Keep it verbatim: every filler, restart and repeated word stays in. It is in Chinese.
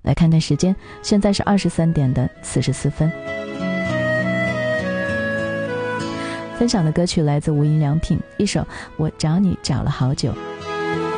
来看看时间，现在是二十三点的四十四分。分享的歌曲来自无印良品，一首《我找你找了好久》。